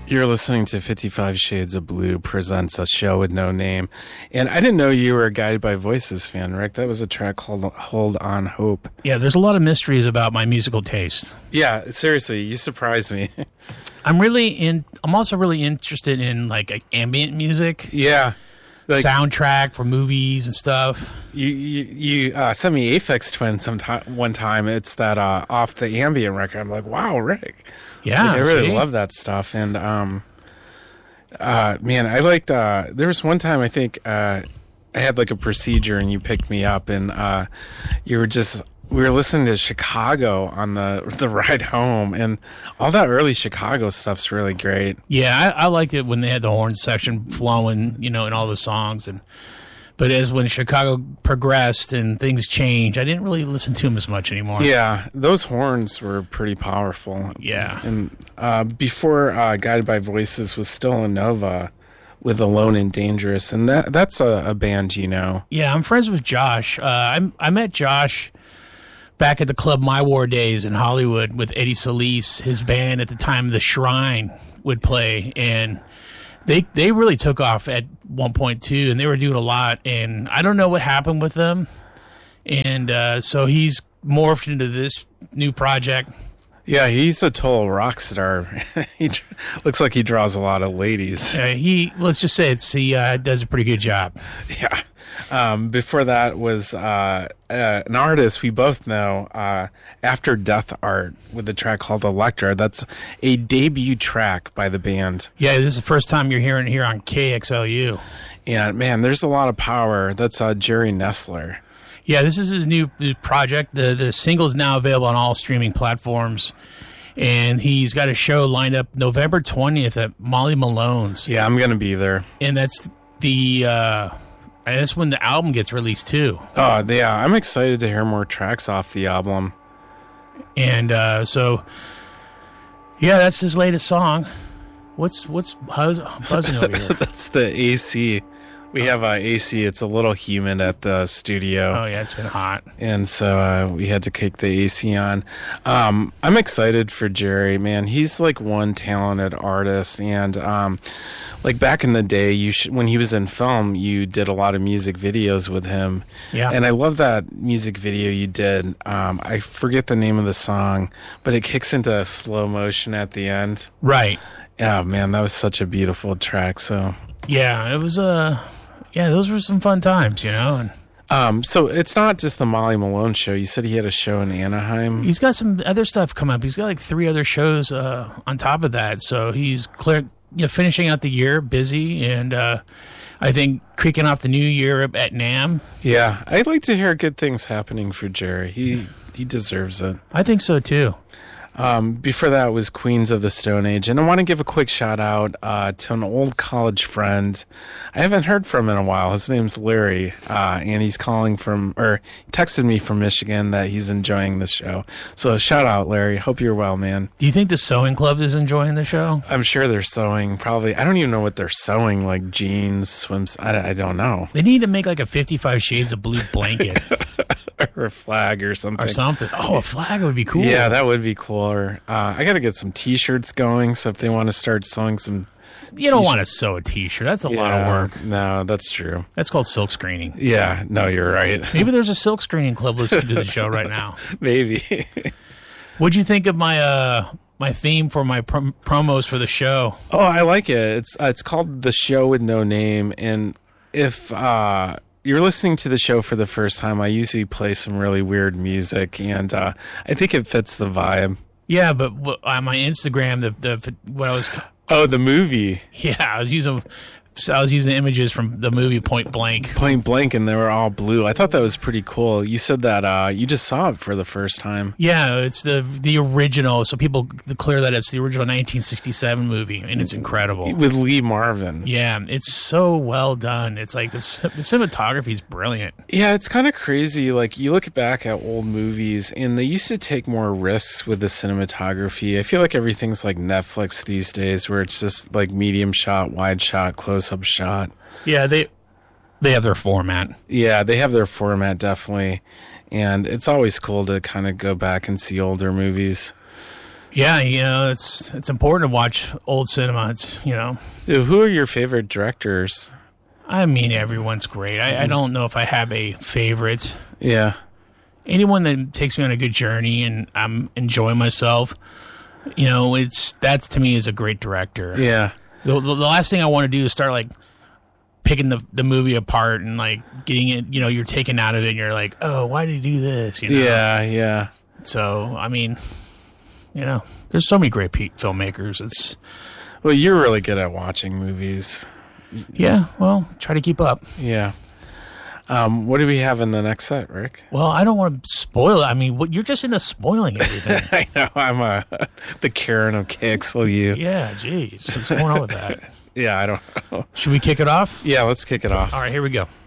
You're listening to 55 Shades of Blue presents A Show with No Name. And I didn't know you were a Guided by Voices fan, Rick. That was a track called Hold On Hope. Yeah, there's a lot of mysteries about my musical taste. Yeah, seriously, you surprised me. I'm also really interested in like ambient music. Yeah. Like, soundtrack for movies and stuff. You sent me Aphex Twin one time. It's that off the ambient record. I'm like, wow, Rick. Yeah, like, I really love that stuff. And man, I liked. There was one time I think I had like a procedure, and you picked me up, and we were listening to Chicago on the ride home, and all that early Chicago stuff's really great. Yeah, I liked it when they had the horn section flowing, in all the songs. But as when Chicago progressed and things changed, I didn't really listen to them as much anymore. Yeah, those horns were pretty powerful. Yeah. And before Guided by Voices was still Innova with Alone and Dangerous, and that's a band you know. Yeah, I'm friends with Josh. I met Josh back at the Club My War days in Hollywood with Eddie Solis. His band at the time, The Shrine, would play, and they really took off at 1.2, and they were doing a lot, and I don't know what happened with them. And so he's morphed into this new project. Yeah, he's a total rock star. He looks like he draws a lot of ladies. Let's just say he does a pretty good job. Yeah. Before that was an artist we both know, After Death Art, with a track called Electra. That's a debut track by the band. Yeah, this is the first time you're hearing it here on KXLU. And man, there's a lot of power. That's Jerry Nessler. Yeah, this is his new project. The single's now available on all streaming platforms. And he's got a show lined up November 20th at Molly Malone's. Yeah, I'm going to be there. And that's that's when the album gets released, too. Oh, yeah. I'm excited to hear more tracks off the album. And so, yeah, that's his latest song. How's buzzing over here? That's the AC. We have AC. It's a little humid at the studio. Oh, yeah, it's been hot. And so we had to kick the AC on. I'm excited for Jerry, man. He's like one talented artist. And like back in the day, when he was in film, you did a lot of music videos with him. Yeah. And I love that music video you did. I forget the name of the song, but it kicks into slow motion at the end. Right. Yeah, man, that was such a beautiful track. So yeah, it was those were some fun times, And so it's not just the Molly Malone show. You said he had a show in Anaheim. He's got some other stuff come up. He's got like 3 other shows on top of that. So he's finishing out the year busy, and I think kicking off the new year at NAMM. Yeah, I'd like to hear good things happening for Jerry. He deserves it. I think so too. Before that was Queens of the Stone Age. And I want to give a quick shout out to an old college friend. I haven't heard from him in a while. His name's Larry, and he's texted me from Michigan that he's enjoying the show. So shout out, Larry. Hope you're well, man. Do you think the sewing club is enjoying the show? I'm sure they're sewing. Probably. I don't even know what they're sewing, like jeans, swims. I don't know. They need to make like a 55 Shades of Blue blanket. Or a flag or something. Oh, a flag would be cool. Yeah, that would be cooler. I got to get some T-shirts going, so if they want to start sewing some... You don't want to sew a T-shirt. That's a lot of work. No, that's true. That's called silk screening. Yeah, no, you're right. Maybe there's a silk screening club listening to the show right now. Maybe. What'd you think of my theme for my promos for the show? Oh, I like it. It's called The Show with No Name, and if... you're listening to the show for the first time, I usually play some really weird music, and I think it fits the vibe. Yeah, but on my Instagram, the movie. Yeah, I was using images from the movie Point Blank. Point Blank, and they were all blue. I thought that was pretty cool. You said that you just saw it for the first time. Yeah, it's the original. So people declare that it's the original 1967 movie, and it's incredible. With Lee Marvin. Yeah, it's so well done. It's like the cinematography is brilliant. Yeah, it's kind of crazy. Like, you look back at old movies, and they used to take more risks with the cinematography. I feel like everything's like Netflix these days, where it's just like medium shot, wide shot, close-up shot. Yeah, they have their format. Yeah, they have their format, definitely. And it's always cool to kind of go back and see older movies. Yeah, it's important to watch old cinema. It's Dude, who are your favorite directors? I mean, everyone's great. I don't know if I have a favorite. Yeah. Anyone that takes me on a good journey and I'm enjoying myself, that's to me is a great director. Yeah. The last thing I want to do is start like picking the movie apart and like getting it, you're taken out of it and you're like, oh, why did he do this? Yeah, yeah. So, I mean, there's so many great filmmakers. Well, you're really good at watching movies. Yeah, well, try to keep up. Yeah. What do we have in the next set, Rick? Well, I don't want to spoil it. I mean, you're just into spoiling everything. I know. I'm the Karen of kicks. Will you? Yeah, geez. What's going on with that? Yeah, I don't know. Should we kick it off? Yeah, let's kick it off. All right, here we go.